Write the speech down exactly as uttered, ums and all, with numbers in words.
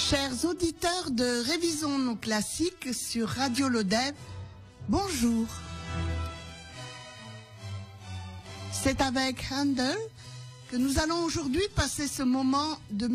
Chers auditeurs de Révisons nos classiques sur Radio Lodève, bonjour. C'est avec Handel que nous allons aujourd'hui passer ce moment de